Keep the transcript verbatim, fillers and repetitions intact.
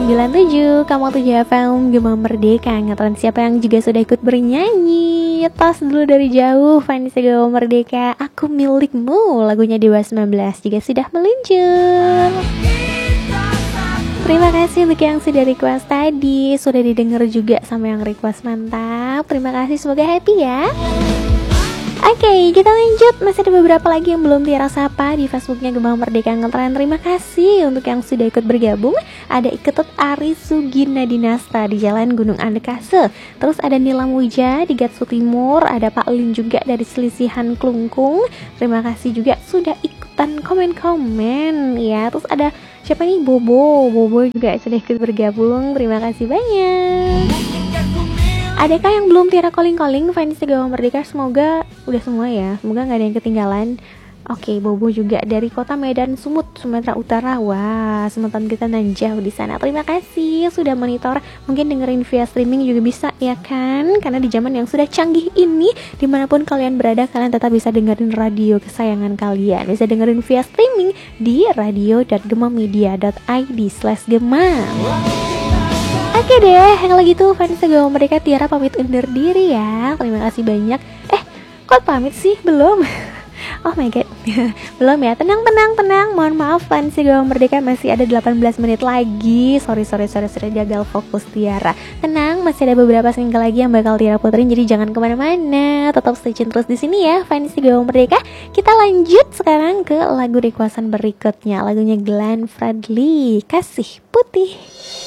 sembilan tujuh Kamu tujuh F M Gema Merdeka. Ngatakan siapa yang juga sudah ikut bernyanyi. Tas dulu dari jauh, fans Gema Merdeka. Aku milikmu, lagunya Dewa sembilan belas juga sudah meluncur. Terima kasih untuk yang sudah request tadi. Sudah didengar juga sama yang request, mantap. Terima kasih, semoga happy ya. Oke, okay, kita lanjut. Masih ada beberapa lagi yang belum Tiara sapa di Facebooknya Gema Merdeka Ngetren. Terima kasih untuk yang sudah ikut bergabung. Ada Iketut Ari Sugina Dinasta di Jalan Gunung Andekase. Terus ada Nilam Wija di Gatsu Timur. Ada Pak Lin juga dari Selisihan Klungkung. Terima kasih juga sudah ikutan komen-komen ya. Terus ada siapa nih? Bobo. Bobo juga sudah ikut bergabung. Terima kasih banyak. Adakah yang belum Tiara calling-calling fans Gema Merdeka? Semoga udah semua ya. Semoga gak ada yang ketinggalan. Oke, Bobo juga dari kota Medan Sumut, Sumatera Utara. Wah, sementan kita nan jauh di sana. Terima kasih sudah monitor. Mungkin dengerin via streaming juga bisa ya kan? Karena di zaman yang sudah canggih ini, dimanapun kalian berada, kalian tetap bisa dengerin radio kesayangan kalian. Bisa dengerin via streaming di radio dot gemamedia dot i d slash gema. Oke deh, kalau gitu fans Gema Merdeka, Tiara pamit undur diri ya. Terima kasih banyak. Eh, kok pamit sih? Belum. Oh my god. Belum ya. Tenang, tenang, tenang. Mohon maaf fans Gema Merdeka, masih ada delapan belas menit lagi. Sorry, sorry, sorry, sudah gagal fokus Tiara. Tenang, masih ada beberapa single lagi yang bakal Tiara puterin. Jadi jangan kemana-mana. Tetap stay tune terus di sini ya, fans Gema Merdeka. Kita lanjut sekarang ke lagu requestan berikutnya. Lagunya Glenn Fredly, Kasih Putih.